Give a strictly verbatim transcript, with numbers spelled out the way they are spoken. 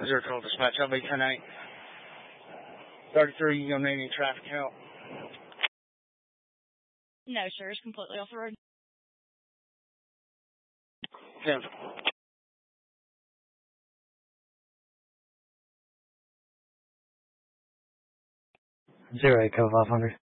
Zero Control Dispatch, L B ten eight. thirty-three, you gonna need any traffic help? No, sir. It's completely off the road. ten. Zero eight, cover five hundred.